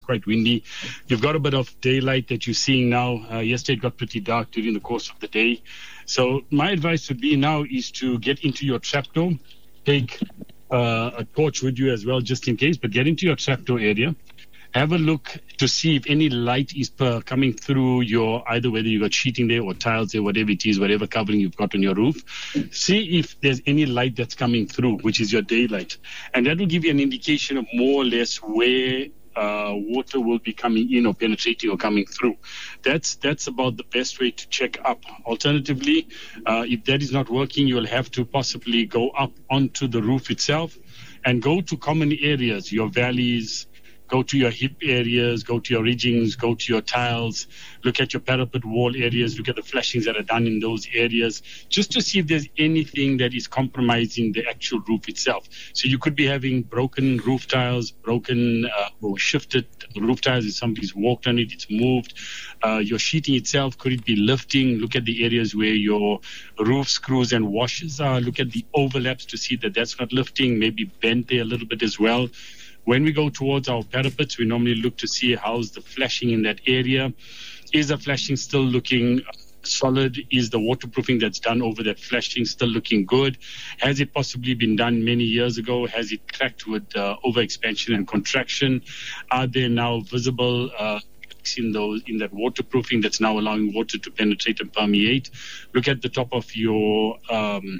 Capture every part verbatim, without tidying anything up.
quite windy. You've got a bit of daylight that you're seeing now. Uh, yesterday it got pretty dark during the course of the day. So my advice would be now is to get into your trapdoor, take uh, a torch with you as well, just in case, but get into your trapdoor area. Have a look to see if any light is per coming through your, either whether you've got sheeting there or tiles there, whatever it is, whatever covering you've got on your roof. See if there's any light that's coming through, which is your daylight. And that will give you an indication of more or less where uh, water will be coming in or penetrating or coming through. That's that's about the best way to check up. Alternatively, uh, if that is not working, you'll have to possibly go up onto the roof itself and go to common areas, your valleys, go to your hip areas, go to your ridgings, go to your tiles, look at your parapet wall areas, look at the flashings that are done in those areas, just to see if there's anything that is compromising the actual roof itself. So you could be having broken roof tiles, broken uh, or shifted roof tiles if somebody's walked on it, it's moved. Uh, your sheeting itself, could it be lifting? Look at the areas where your roof screws and washers are. Look at the overlaps to see that that's not lifting, maybe bent there a little bit as well. When we go towards our parapets, we normally look to see how's the flashing in that area. Is the flashing still looking solid? Is the waterproofing that's done over that flashing still looking good? Has it possibly been done many years ago? Has it cracked with uh, overexpansion and contraction? Are there now visible uh, in those in that waterproofing that's now allowing water to penetrate and permeate? Look at the top of your um,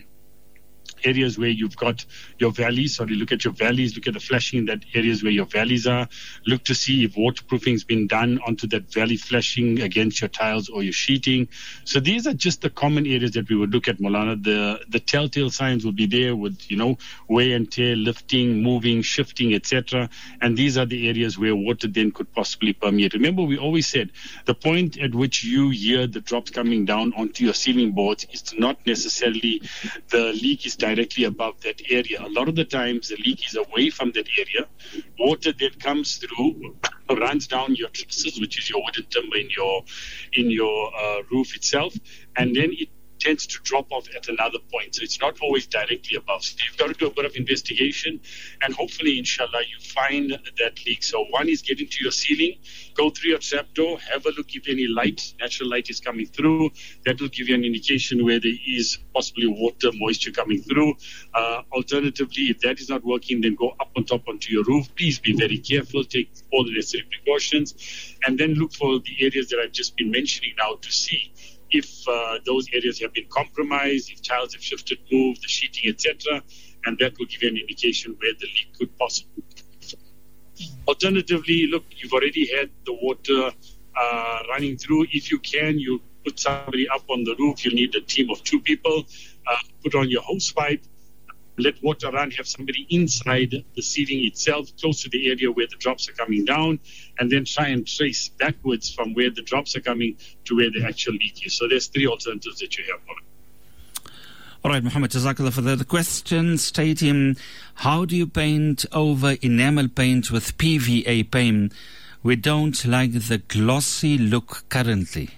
areas where you've got your valleys. Sorry, look at your valleys, look at the flashing in that areas where your valleys are. Look to see if waterproofing's been done onto that valley flashing against your tiles or your sheeting. So these are just the common areas that we would look at, Maulana. The the telltale signs will be there with, you know, wear and tear, lifting, moving, shifting, et cetera. And these are the areas where water then could possibly permeate. Remember, we always said the point at which you hear the drops coming down onto your ceiling boards is not necessarily the leak is directly above that area. A lot of the times the leak is away from that area. Water then comes through, runs down your trusses, which is your wooden timber in your in your uh, roof itself, and then it tends to drop off at another point. So it's not always directly above. So you've got to do a bit of investigation, and hopefully, inshallah, you find that leak. So one is get into your ceiling, go through your trapdoor, have a look if any light, natural light is coming through. That will give you an indication where there is possibly water, moisture coming through. Uh, alternatively, if that is not working, then go up on top onto your roof. Please be very careful, take all the necessary precautions, and then look for the areas that I've just been mentioning now to see if uh, those areas have been compromised, if tiles have shifted, moved, the sheeting, et cetera, and that will give you an indication where the leak could possibly be. Alternatively, look, you've already had the water uh, running through. If you can, you put somebody up on the roof. You'll need a team of two people. Uh, put on your hose pipe, let water run, have somebody inside the ceiling itself, close to the area where the drops are coming down, and then try and trace backwards from where the drops are coming to where the actual leak is. So there's three alternatives that you have. All right, Muhammad, Jazakallah for that. The question stating, how do you paint over enamel paint with P V A paint? We don't like the glossy look currently.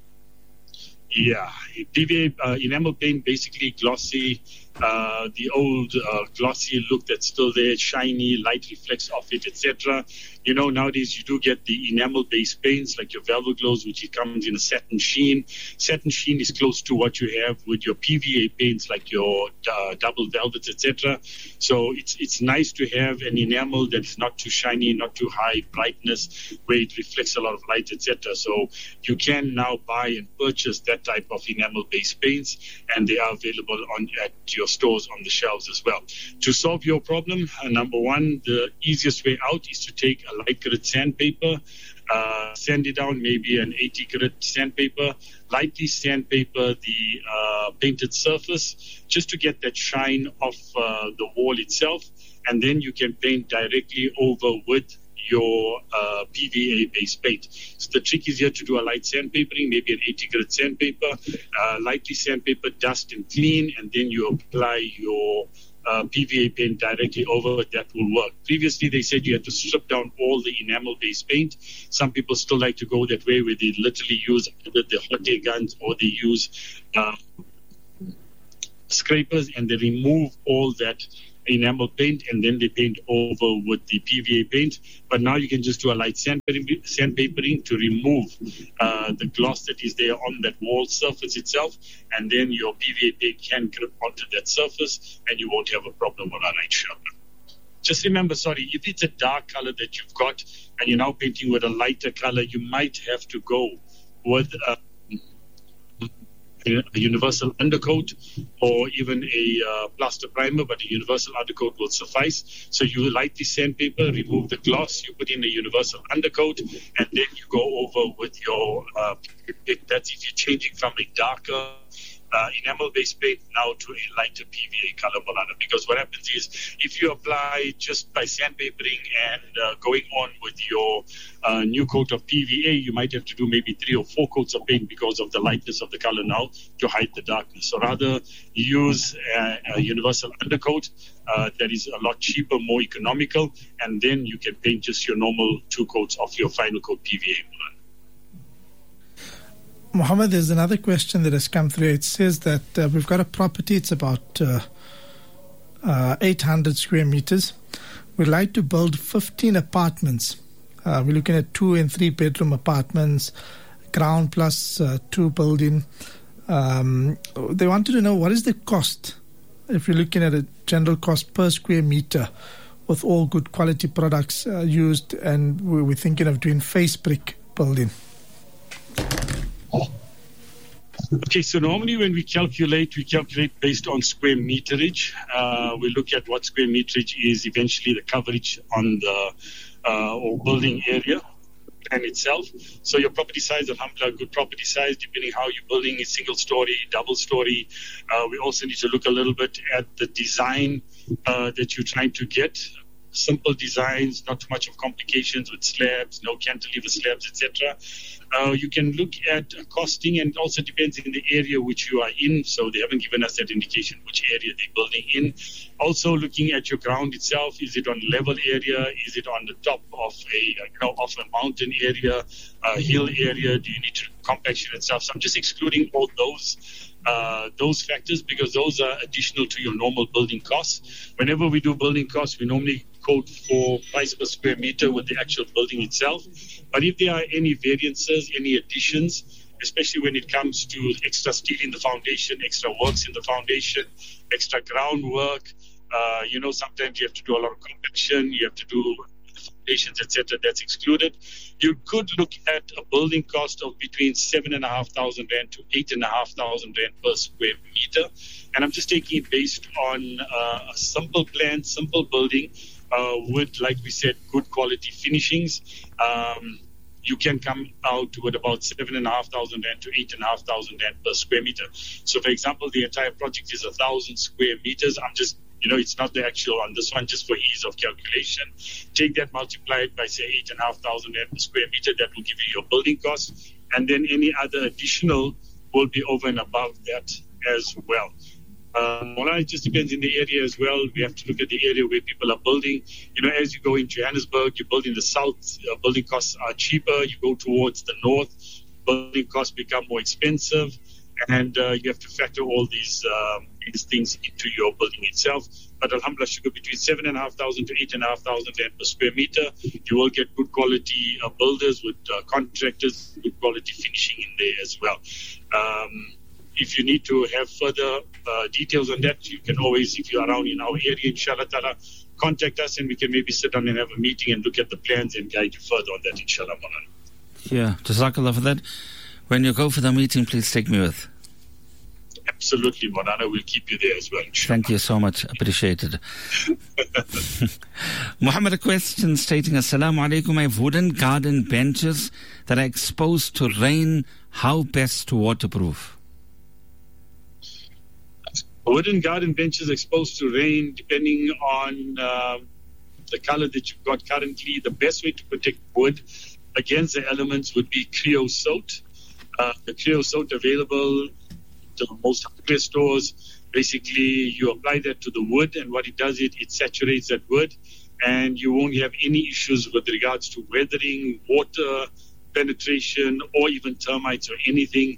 Yeah, P V A uh, enamel paint, basically glossy, uh, the old uh, glossy look that's still there, shiny, light reflects off it, et cetera. You know, nowadays you do get the enamel-based paints like your Velvoglows, which it comes in a satin sheen. Satin sheen is close to what you have with your P V A paints like your uh, double velvets, et cetera. So it's it's nice to have an enamel that's not too shiny, not too high brightness, where it reflects a lot of light, et cetera. So you can now buy and purchase that type of enamel-based paints, and they are available on at your stores on the shelves as well. To solve your problem, uh, number one, the easiest way out is to take a light grit sandpaper, uh, sand it down, maybe an eighty grit sandpaper, lightly sandpaper the uh, painted surface just to get that shine off uh, the wall itself, and then you can paint directly over with your uh, P V A-based paint. So the trick is here to do a light sandpapering, maybe an eighty grit sandpaper, uh, lightly sandpaper, dust and clean, and then you apply your uh, P V A paint directly over it. That will work. Previously, they said you had to strip down all the enamel-based paint. Some people still like to go that way, where they literally use either the hot air guns or they use uh, scrapers, and they remove all that enamel paint, and then they paint over with the P V A paint. But now you can just do a light sandpapering, sandpapering to remove uh, the gloss that is there on that wall surface itself, and then your P V A paint can grip onto that surface, and you won't have a problem on our night shop. Just remember, sorry, if it's a dark color that you've got and you're now painting with a lighter color, you might have to go with a, a universal undercoat or even a uh, plaster primer, but a universal undercoat will suffice. So you lightly sandpaper, remove the gloss, you put in a universal undercoat, and then you go over with your, uh, that's if you're changing from a darker Uh, enamel-based paint now to a lighter P V A color, Molana. Because what happens is, if you apply just by sandpapering and uh, going on with your uh, new coat of P V A, you might have to do maybe three or four coats of paint because of the lightness of the color now to hide the darkness. So rather use a, a universal undercoat uh, that is a lot cheaper, more economical, and then you can paint just your normal two coats of your final coat P V A, Molana. Mohammed, there's another question that has come through. It says that uh, we've got a property, it's about uh, uh, eight hundred square meters. We'd like to build fifteen apartments. Uh, we're looking at two and three bedroom apartments, ground plus uh, two building. Um, they wanted to know, what is the cost, if you're looking at a general cost per square meter with all good quality products uh, used, and we're thinking of doing face brick building. Okay, so normally when we calculate, we calculate based on square meterage. Uh, we look at what square meterage is eventually the coverage on the uh, or building area plan itself. So your property size, alhamdulillah, good property size, depending how you're building, is single story, double story. Uh, we also need to look a little bit at the design uh, that you're trying to get. Simple designs, not too much of complications with slabs, no cantilever slabs, et cetera. Uh, you can look at uh, costing, and it also depends in the area which you are in. So they haven't given us that indication which area they're building in. Also looking at your ground itself, is it on level area? Is it on the top of a you know of a mountain area, a hill area? Do you need to compaction itself? So I'm just excluding all those. Uh, those factors, because those are additional to your normal building costs. Whenever we do building costs, we normally quote for price per square meter with the actual building itself. But if there are any variances, any additions, especially when it comes to extra steel in the foundation, extra works in the foundation, extra groundwork, uh, you know, sometimes you have to do a lot of compaction, you have to do foundations, et cetera. That's excluded. You could look at a building cost of between seven and a half thousand rand to eight and a half thousand rand per square meter, and I'm just taking it based on uh, a simple plan, simple building uh, with, like we said, good quality finishings. Um, you can come out with about seven and a half thousand rand to eight and a half thousand rand per square meter. So, for example, the entire project is a thousand square meters. I'm just You know, it's not the actual on this one, just for ease of calculation. Take that, multiply it by, say, eight and a half thousand rand per square meter. That will give you your building cost. And then any other additional will be over and above that as well. Um, well, it just depends in the area as well. We have to look at the area where people are building. You know, as you go in Johannesburg, you build in the south, uh, building costs are cheaper. You go towards the north, building costs become more expensive. And uh, you have to factor all these um, these things into your building itself. But alhamdulillah, should go between seven and a half thousand to eight and a half thousand rand per square meter. You will get good quality uh, builders with uh, contractors, good quality finishing in there as well. Um, if you need to have further uh, details on that, you can always, if you're around in our area, inshallah ta'ala, contact us and we can maybe sit down and have a meeting and look at the plans and guide you further on that, inshallah. Yeah, Jazakallah for that. When you go for the meeting, please take me with. Absolutely, Monana. We'll keep you there as well. Thank you so much. Appreciated. Muhammad, a question stating, Assalamu alaikum, I have wooden garden benches that are exposed to rain. How best to waterproof? Wooden garden benches exposed to rain, depending on uh, the color that you've got currently, the best way to protect wood against the elements would be creosote. Uh, the creosote available to most hardware stores. Basically, you apply that to the wood, and what it does, it, it saturates that wood, and you won't have any issues with regards to weathering, water penetration, or even termites or anything.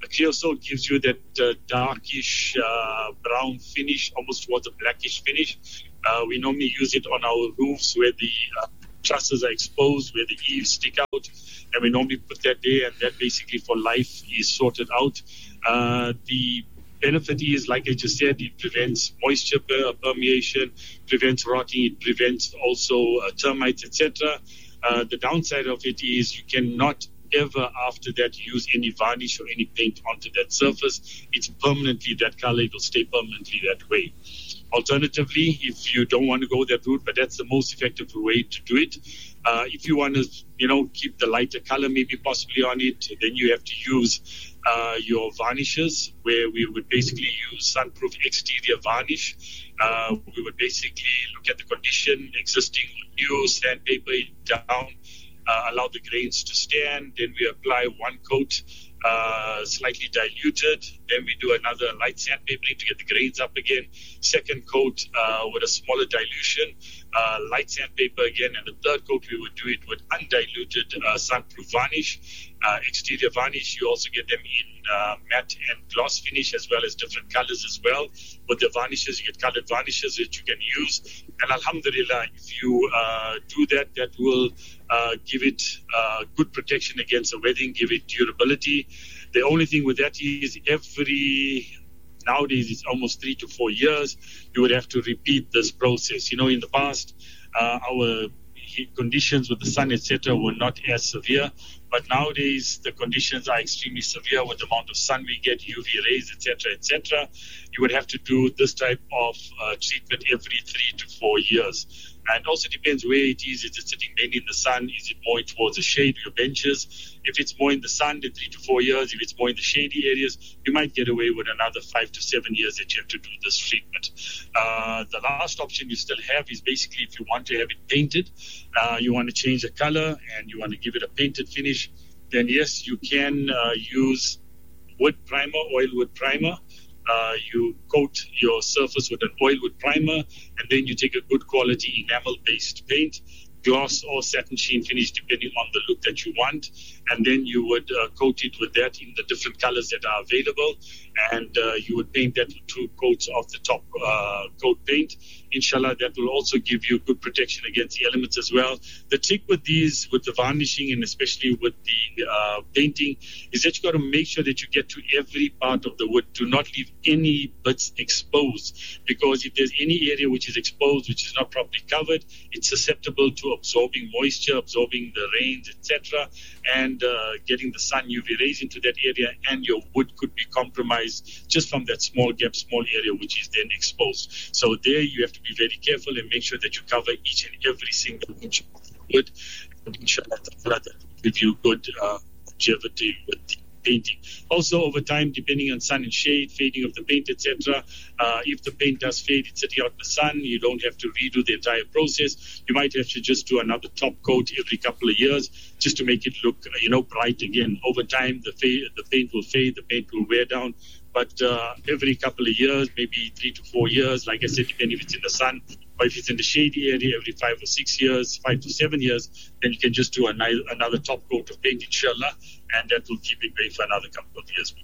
The creosote gives you that uh, darkish uh, brown finish, almost towards a blackish finish. Uh, we normally use it on our roofs where the uh, trusses are exposed, where the eaves stick out, and we normally put that there, and that basically for life is sorted out. Uh, the benefit is, like I just said, it prevents moisture per- permeation, prevents rotting, it prevents also uh, termites, et cetera. Uh, the downside of it is you cannot ever after that use any varnish or any paint onto that surface. It's permanently that color, it will stay permanently that way. Alternatively, if you don't want to go that route, but that's the most effective way to do it, uh, if you want to, you know, keep the lighter color maybe possibly on it, then you have to use uh, your varnishes, where we would basically use sunproof exterior varnish. Uh, we would basically look at the condition, existing or new, sandpaper it down, Uh, allow the grains to stand. Then we apply one coat, uh, slightly diluted. Then we do another light sandpapering to get the grains up again. Second coat uh, with a smaller dilution, uh, light sandpaper again. And the third coat, we would do it with undiluted uh, sunproof varnish, uh, exterior varnish. You also get them in uh, matte and gloss finish, as well as different colors as well. With the varnishes, you get colored varnishes that you can use. And alhamdulillah, if you uh, do that, that will uh, give it uh, good protection against the weathering, give it durability. The only thing with that is every, nowadays it's almost three to four years, you would have to repeat this process. You know, in the past, uh, our conditions with the sun, et cetera, were not as severe. But nowadays, the conditions are extremely severe with the amount of sun we get, U V rays, et cetera, et cetera. You would have to do this type of uh, treatment every three to four years. And it also depends where it is. Is it sitting mainly in the sun? Is it more towards the shade, your benches? If it's more in the sun, then three to four years. If it's more in the shady areas, you might get away with another five to seven years that you have to do this treatment. Uh, the last option you still have is basically if you want to have it painted, uh, you want to change the color and you want to give it a painted finish, then yes, you can uh, use wood primer, oil wood primer. Uh, you coat your surface with an oil wood primer, and then you take a good quality enamel-based paint, gloss or satin sheen finish, depending on the look that you want. And then you would uh, coat it with that in the different colors that are available. And uh, you would paint that with two coats of the top uh, coat paint. Inshallah, that will also give you good protection against the elements as well. The trick with these, with the varnishing and especially with the uh, painting, is that you got to make sure that you get to every part of the wood. Do not leave any bits exposed, because if there's any area which is exposed, which is not properly covered, it's susceptible to absorbing moisture, absorbing the rains, et cetera, and uh, getting the sun U V rays into that area, and your wood could be compromised just from that small gap, small area which is then exposed. So there you have to be very careful and make sure that you cover each and every single inch of the wood. And inshallah, that will give you good uh, longevity with the painting. Also, over time, depending on sun and shade, fading of the paint, et cetera, uh, if the paint does fade, it's sitting out in the sun, you don't have to redo the entire process. You might have to just do another top coat every couple of years just to make it look, you know, bright again. Over time, the, fade, the paint will fade, the paint will wear down. But uh, every couple of years, maybe three to four years, like I said, depending if it's in the sun or if it's in the shady area, every five or six years, five to seven years, then you can just do another, another top coat of paint, inshallah, and that will keep it going for another couple of years.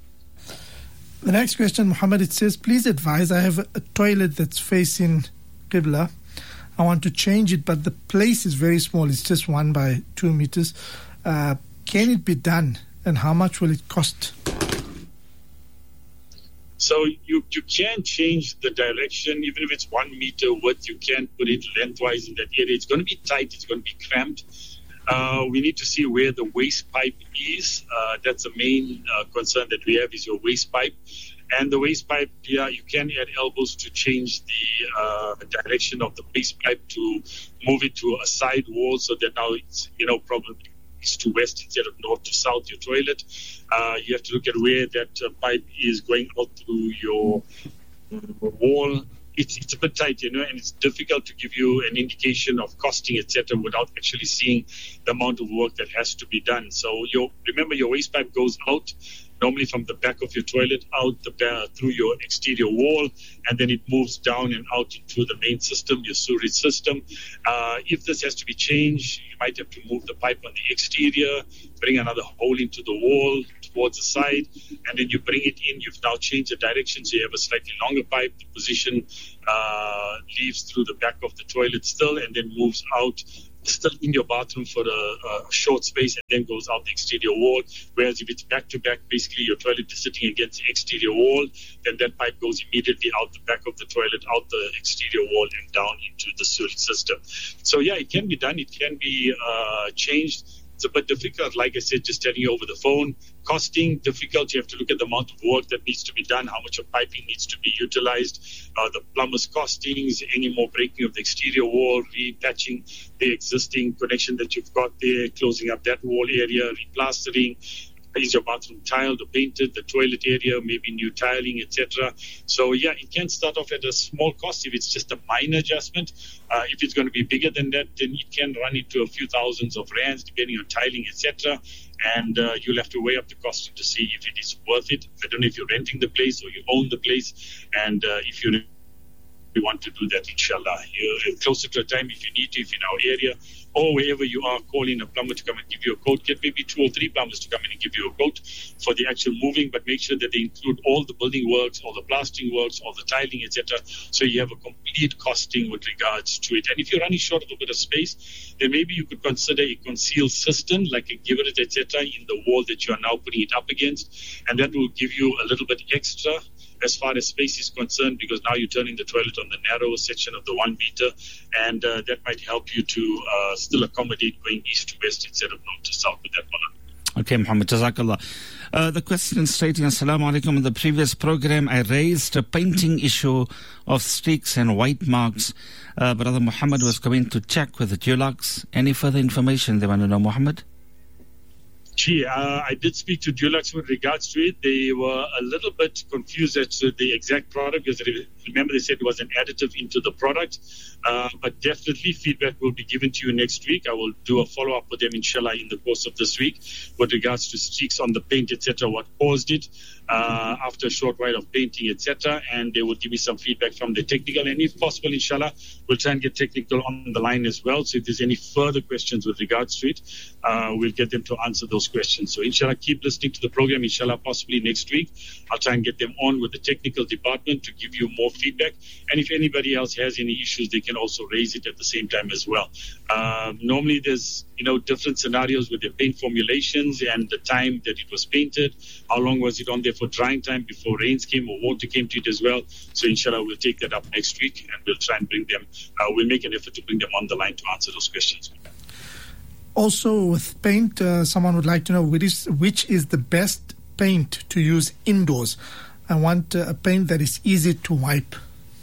The next question, Muhammad, it says, please advise, I have a toilet that's facing Qibla. I want to change it, but the place is very small. It's just one by two meters. Uh, can it be done, and how much will it cost? So you, you can change the direction, even if it's one meter width, you can put it lengthwise in that area. It's going to be tight, it's going to be cramped. Uh, we need to see where the waste pipe is. Uh, that's the main uh, concern that we have, is your waste pipe. And the waste pipe, yeah, you can add elbows to change the uh, direction of the waste pipe, to move it to a side wall so that now it's, you know, probably east to west instead of north to south, your toilet. Uh, you have to look at where that uh, pipe is going out through your wall. It's, it's a bit tight, you know, and it's difficult to give you an indication of costing, et cetera, without actually seeing the amount of work that has to be done. So your, remember, your waste pipe goes out normally from the back of your toilet, out the back, through your exterior wall, and then it moves down and out into the main system, your sewerage system. Uh, if this has to be changed, you might have to move the pipe on the exterior, bring another hole into the wall towards the side, and then you bring it in. You've now changed the direction, so you have a slightly longer pipe. The position uh, leaves through the back of the toilet still, and then moves out, still in your bathroom for a, a short space, and then goes out the exterior wall. Whereas if it's back to back, basically your toilet is sitting against the exterior wall, then that pipe goes immediately out the back of the toilet, out the exterior wall, and down into the sewage system. So yeah, it can be done. It can be uh, changed. It's a bit difficult, like I said, just telling you over the phone. Costing, difficult. You have to look at the amount of work that needs to be done, how much of piping needs to be utilized, uh, the plumber's costings, any more breaking of the exterior wall, repatching the existing connection that you've got there, closing up that wall area, replastering. Is your bathroom tiled or painted, the toilet area, maybe new tiling, et cetera. So, yeah, it can start off at a small cost if it's just a minor adjustment. Uh, if it's going to be bigger than that, then it can run into a few thousands of rands, depending on tiling, et cetera. And uh, you'll have to weigh up the cost to see if it is worth it. I don't know if you're renting the place or you own the place. And uh, if you want to do that, inshallah, you're closer to a time if you need to, if in our area, or wherever you are, call in a plumber to come and give you a quote. Get maybe two or three plumbers to come in and give you a quote for the actual moving, but make sure that they include all the building works, all the plastering works, all the tiling, et cetera. So you have a complete costing with regards to it. And if you're running short of a bit of space, then maybe you could consider a concealed cistern, like a give it, et cetera, in the wall that you are now putting it up against, and that will give you a little bit extra as far as space is concerned, because now you're turning the toilet on the narrow section of the one meter, and uh, that might help you to uh, still accommodate going east to west instead of north to south with that one. Okay, Muhammad, Jazakallah. Uh, the question stating, Assalamu alaikum, in the previous program, I raised a painting issue of streaks and white marks. Uh, Brother Muhammad was going to check with the Dulux. Any further information they want to know, Muhammad? Gee, uh, I did speak to Dulux with regards to it. They were a little bit confused as to the exact product, because remember they said it was an additive into the product. Uh, but definitely feedback will be given to you next week. I will do a follow-up with them, inshallah, in the course of this week with regards to streaks on the paint, et cetera, what caused it uh, after a short while of painting, et cetera. And they will give me some feedback from the technical. And if possible, inshallah, we'll try and get technical on the line as well. So if there's any further questions with regards to it, uh, we'll get them to answer those questions. So inshallah, keep listening to the program. Inshallah, possibly next week, I'll try and get them on with the technical department to give you more feedback. And if anybody else has any issues, they can also raise it at the same time as well. Um, normally there's, you know, different scenarios with the paint formulations and the time that it was painted. How long was it on there for drying time before rains came or water came to it as well? So inshallah, we'll take that up next week, and we'll try and bring them, uh, we'll make an effort to bring them on the line to answer those questions. Also with paint, uh, someone would like to know which is, which is the best paint to use indoors. I want uh, a paint that is easy to wipe.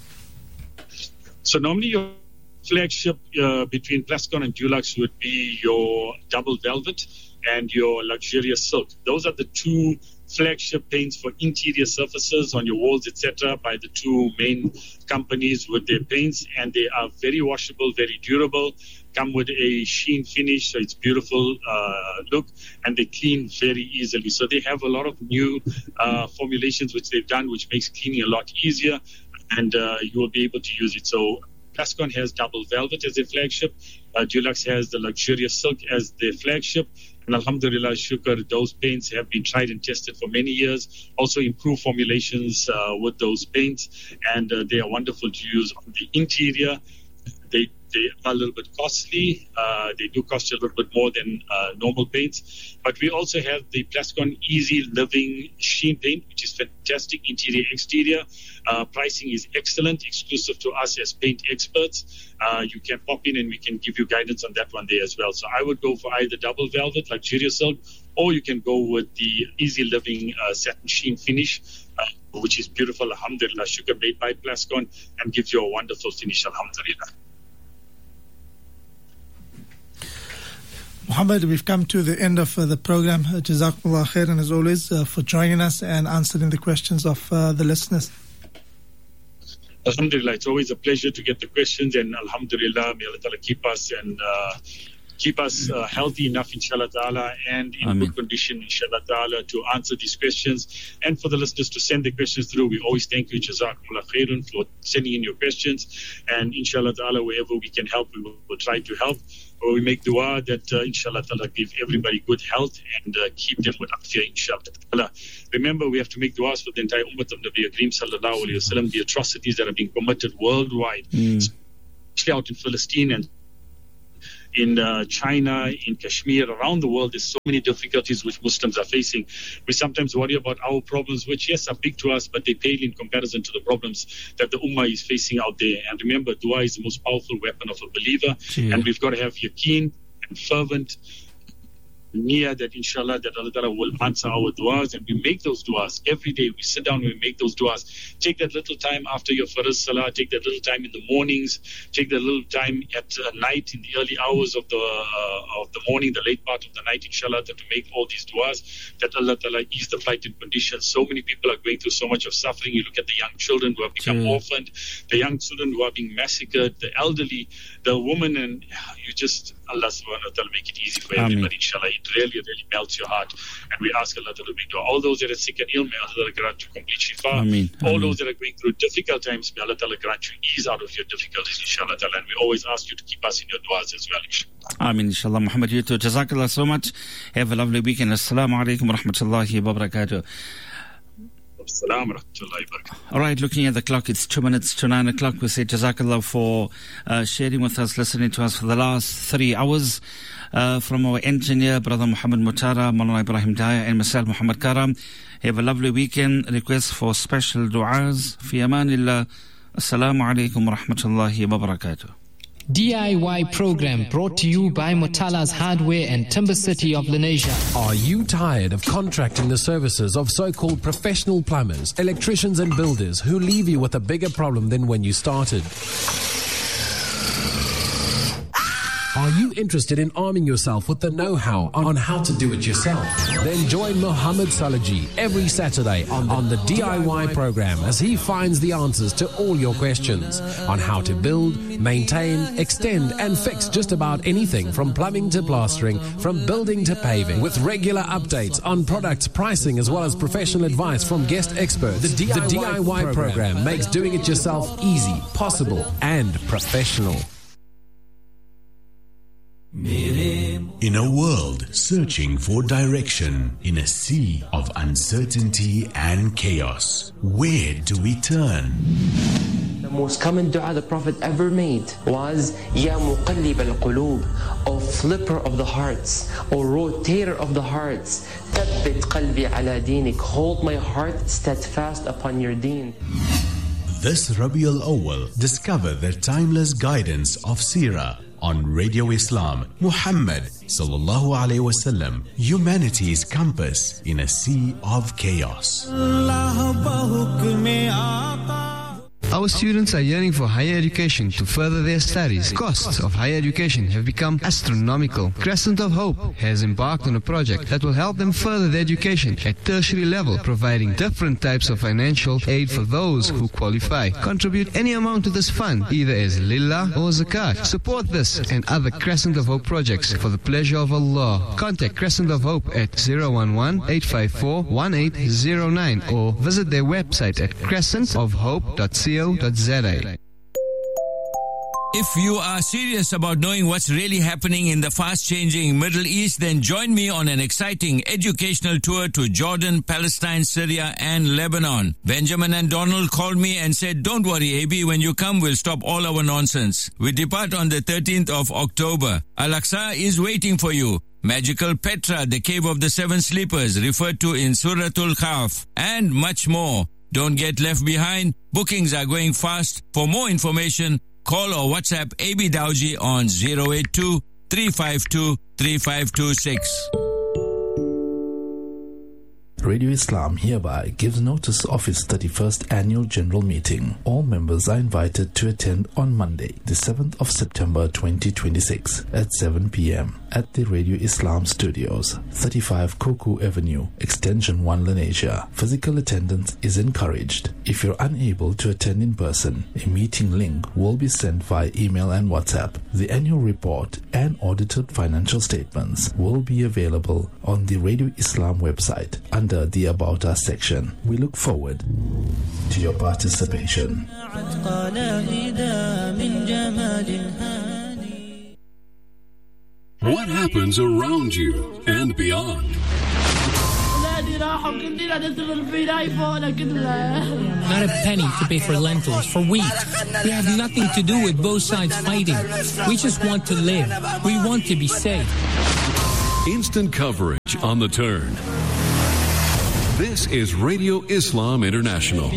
So normally your flagship uh, between Plascon and Dulux would be your double velvet and your luxurious silk. Those are the two flagship paints for interior surfaces on your walls, et cetera, by the two main companies with their paints, and they are very washable, very durable, come with a sheen finish, so it's beautiful uh, look, and they clean very easily. So they have a lot of new uh, formulations which they've done, which makes cleaning a lot easier, and uh, you will be able to use it. So Plascon has double velvet as their flagship. Uh, Dulux has the luxurious silk as their flagship. And alhamdulillah, shukr, those paints have been tried and tested for many years. Also improved formulations uh, with those paints. And uh, they are wonderful to use on the interior. They They are a little bit costly. Uh, they do cost you a little bit more than uh, normal paints. But we also have the Plascon Easy Living Sheen Paint, which is fantastic interior, exterior. Uh, pricing is excellent, exclusive to us as paint experts. Uh, you can pop in and we can give you guidance on that one there as well. So I would go for either double velvet, luxurious silk, or you can go with the Easy Living uh, satin sheen finish, uh, which is beautiful, alhamdulillah, sugar made by Plascon, and gives you a wonderful finish, alhamdulillah. Muhammad, we've come to the end of uh, the program. Uh, Jazakumullah khairan as always uh, for joining us and answering the questions of uh, the listeners. Alhamdulillah, it's always a pleasure to get the questions, and alhamdulillah, may Allah Ta'ala keep us and uh, keep us uh, healthy enough, inshallah ta'ala, and in Ameen. good condition, inshallah ta'ala, to answer these questions. And for the listeners to send their questions through, we always thank you, Jazakumullah khairan, for sending in your questions. And inshallah ta'ala, wherever we can help, we will we'll try to help. Or we make dua that uh, inshallah ta'ala give everybody good health and uh, keep them with afiyah, inshallah ta'ala. Remember, we have to make duas for the entire ummah of Nabi Kareem sallallahu alayhi wa sallam, the atrocities that are being committed worldwide, Mm. especially out in Palestine and in uh, China, in Kashmir, around the world. There's so many difficulties which Muslims are facing. We sometimes worry about our problems, which, yes, are big to us, but they pale in comparison to the problems that the Ummah is facing out there. And remember, dua is the most powerful weapon of a believer, Yeah. and we've got to have yaqeen and fervent near that, inshallah, that Allah Ta'ala will answer our duas. And we make those duas every day. We sit down and we make those duas. Take that little time after your farz salah, take that little time in the mornings, take that little time at uh, night, in the early hours of the uh, of the morning, the late part of the night, inshallah, to make all these duas, that Allah Ta'ala ease the plight and conditions. So many people are going through so much of suffering. You look at the young children who have become True. orphaned, the young children who are being massacred, the elderly, the women, and you just, Allah subhanahu wa ta'ala make it easy for Ameen. everybody, inshallah. It really, really melts your heart. And we ask Allah to make dua. All those that are sick and ill, may Allah grant you complete shifa. Ameen. All Ameen. those that are going through difficult times, may Allah Ta'ala grant you ease out of your difficulties, inshallah ta'ala. And we always ask you to keep us in your duas as well, inshallah. Amin, inshallah. Muhammad, you too. Jazakallah so much. Have a lovely weekend. Assalamu alaikum wa rahmatullahi wa barakatuh. Assalamu rahmatullahi wa barakatuh. All right, looking at the clock, it's two minutes to nine o'clock. We say Jazakallah for uh, sharing with us, listening to us for the last three hours. Uh, from our engineer, Brother Muhammad Mutara, Maulana Ibrahim Daya, and myself, Muhammad Karam. Have a lovely weekend. Request for special du'as. Fi amanillah. Assalamu alaikum wa rahmatullahi wa barakatuh. D I Y program brought to you by Mutala's Hardware and Timber City of Lenasia. Are you tired of contracting the services of so-called professional plumbers, electricians and builders who leave you with a bigger problem than when you started? Are you interested in arming yourself with the know-how on how to do it yourself? Then join Muhammad Salaji every Saturday on, on the D I Y program as he finds the answers to all your questions on how to build, maintain, extend and fix just about anything from plumbing to plastering, from building to paving, with regular updates on products, pricing as well as professional advice from guest experts. The D I Y, the D I Y program, program makes doing it yourself easy, possible and professional. In a world searching for direction, in a sea of uncertainty and chaos, where do we turn? The most common dua the Prophet ever made was Ya Muqallib al-Qulub, O flipper of the hearts, O rotator of the hearts, Thabbit qalbi ala dinik, hold my heart steadfast upon your deen. This Rabiul Awwal, discover the timeless guidance of Seerah on Radio Islam. Muhammad sallallahu alaihi wasallam, humanity's compass in a sea of chaos. Our students are yearning for higher education to further their studies. Costs of higher education have become astronomical. Crescent of Hope has embarked on a project that will help them further their education at tertiary level, providing different types of financial aid for those who qualify. Contribute any amount to this fund, either as lillah or zakat. Support this and other Crescent of Hope projects for the pleasure of Allah. Contact Crescent of Hope at zero one one, eight five four, one eight zero nine or visit their website at crescent of hope dot co dot za. If you are serious about knowing what's really happening in the fast-changing Middle East, then join me on an exciting educational tour to Jordan, Palestine, Syria, and Lebanon. Benjamin and Donald called me and said, "Don't worry, A B, when you come, we'll stop all our nonsense." We depart on the thirteenth of October. Al-Aqsa is waiting for you. Magical Petra, the cave of the seven sleepers, referred to in Suratul Kahf, and much more. Don't get left behind. Bookings are going fast. For more information, call or WhatsApp A B Dawji on zero eight two, three five two, three five two six. Radio Islam hereby gives notice of its thirty-first Annual General Meeting. All members are invited to attend on Monday, the seventh of September twenty twenty-six at seven p.m. at the Radio Islam Studios, thirty-five Koku Avenue, Extension one, Lenasia. Physical attendance is encouraged. If you're unable to attend in person, a meeting link will be sent via email and WhatsApp. The annual report and audited financial statements will be available on the Radio Islam website under the About Us section. We look forward to your participation. What happens around you and beyond? Not a penny to pay for lentils, for wheat. We have nothing to do with both sides fighting. We just want to live. We want to be safe. Instant coverage on the turn. This is Radio Islam International.